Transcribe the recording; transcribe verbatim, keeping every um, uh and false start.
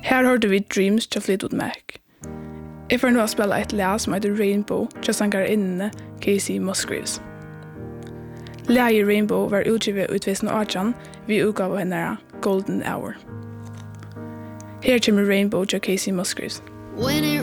Her hørte vi Dreams til Fleetwood Mac. Jeg får nå spille et lær som heter Rainbow til sangerinnene Casey Musgraves. Læget Rainbow var utgivet i tjusen arton vi utgav henne Golden Hour. Her kommer Rainbow til Casey Musgraves.